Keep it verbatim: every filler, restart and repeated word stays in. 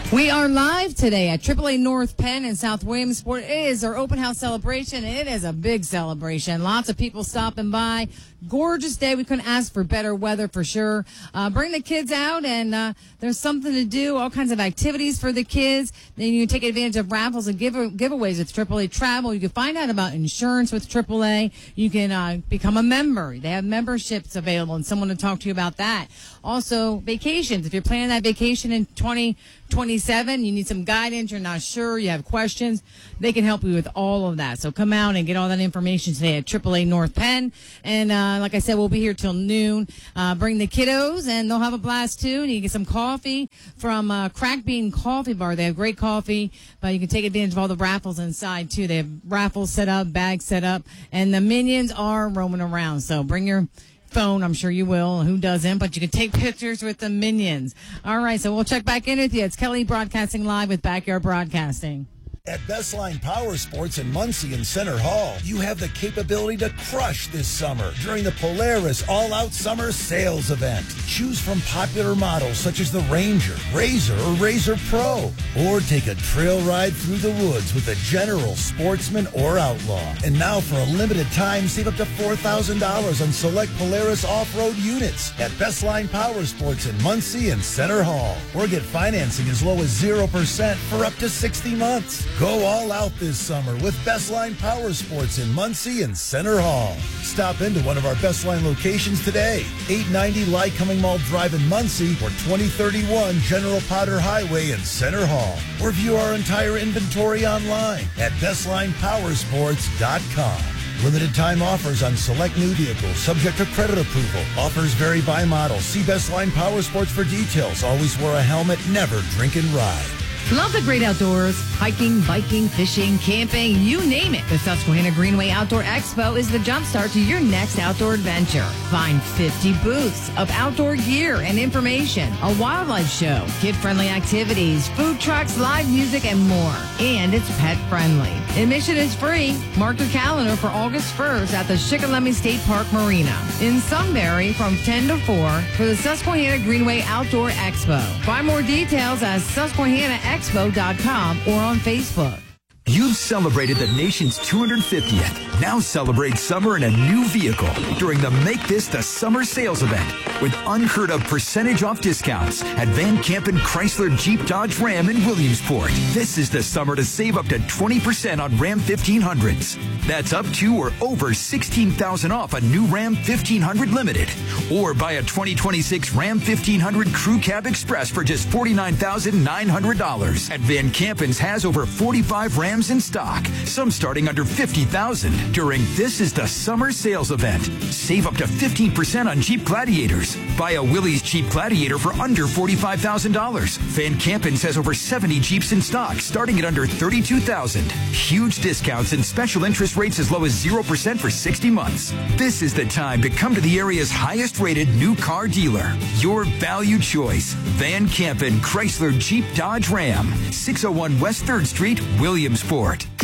We are live today at triple A North Penn in South Williamsport. It is our open house celebration. It is a big celebration. Lots of people stopping by. Gorgeous day. We couldn't ask for better weather for sure. Uh, bring the kids out, and uh, there's something to do. All kinds of activities for the kids. Then you can take advantage of raffles and give, giveaways with triple A Travel. You can find out about insurance with triple A. You can uh, become a member. They have memberships available, and someone to talk to you about that. Also, vacations. If you're planning that vacation in twenty twenty-seven, you need some guidance, you're not sure, you have questions, they can help you with all of that. So come out and get all that information today at triple A North Penn. And uh, like I said, we'll be here till noon. Uh, bring the kiddos, and they'll have a blast too. And you can get some coffee from uh, Crack Bean Coffee Bar. They have great coffee, but you can take advantage of all the raffles inside too. They have raffles set up, bags set up, and the Minions are roaming around. So bring your phone, I'm sure you will. Who doesn't? But you can take pictures with the Minions. All right, so we'll check back in with you. It's Kelly broadcasting live with Backyard Broadcasting. At Bestline Power Sports in Muncie and Center Hall, you have the capability to crush this summer during the Polaris All-Out Summer Sales Event. Choose from popular models such as the Ranger, Razor, or Razor Pro. Or take a trail ride through the woods with a General, Sportsman, or Outlaw. And now for a limited time, save up to four thousand dollars on select Polaris off-road units at Bestline Power Sports in Muncie and Center Hall. Or get financing as low as zero percent for up to sixty months. Go all out this summer with Bestline Power Sports in Muncie and Center Hall. Stop into one of our Bestline locations today. eight ninety Lycoming Mall Drive in Muncie or twenty thirty-one General Potter Highway in Center Hall. Or view our entire inventory online at bestline power sports dot com. Limited time offers on select new vehicles, subject to credit approval. Offers vary by model. See Bestline Power Sports for details. Always wear a helmet, never drink and ride. Love the great outdoors. Hiking, biking, fishing, camping, you name it. The Susquehanna Greenway Outdoor Expo is the jumpstart to your next outdoor adventure. Find fifty booths of outdoor gear and information, a wildlife show, kid-friendly activities, food trucks, live music, and more. And it's pet-friendly. Admission is free. Mark your calendar for August first at the Shikellamy State Park Marina in Sunbury from ten to four for the Susquehanna Greenway Outdoor Expo. Find more details at susquehanna expo dot com or on Facebook. You've celebrated the nation's two hundred fiftieth. Now celebrate summer in a new vehicle during the Make This the Summer Sales Event with unheard of percentage off discounts at Van Campen Chrysler Jeep Dodge Ram in Williamsport. This is the summer to save up to twenty percent on Ram fifteen hundreds. That's up to or over sixteen thousand dollars off a new Ram fifteen hundred Limited. Or buy a twenty twenty-six Ram fifteen hundred Crew Cab Express for just forty-nine thousand nine hundred dollars. At Van Campen's has over forty-five Rams in stock, some starting under fifty thousand dollars during This is the Summer Sales Event. Save up to fifteen percent on Jeep Gladiators. Buy a Willys Jeep Gladiator for under forty-five thousand dollars. Van Campen's has over seventy Jeeps in stock, starting at under thirty-two thousand dollars. Huge discounts and special interest rates as low as zero percent for sixty months. This is the time to come to the area's highest-rated new car dealer. Your value choice. Van Campen Chrysler Jeep Dodge Ram. six oh one West third Street, Williamsport.